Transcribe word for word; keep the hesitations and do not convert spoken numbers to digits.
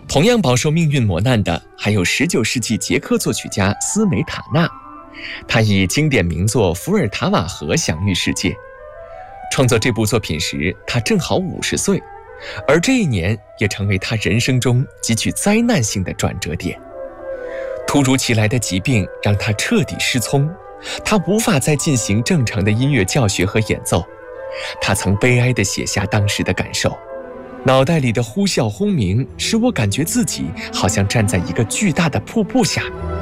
同样饱受命运磨难的还有十九世纪捷克作曲家斯梅塔纳，他以经典名作《伏尔塔瓦河》享誉世界。创作这部作品时，他正好五十岁，而这一年也成为他人生中极具灾难性的转折点。突如其来的疾病让他彻底失聪，他无法再进行正常的音乐教学和演奏。他曾悲哀地写下当时的感受：脑袋里的呼啸轰鸣使我感觉自己好像站在一个巨大的瀑布下，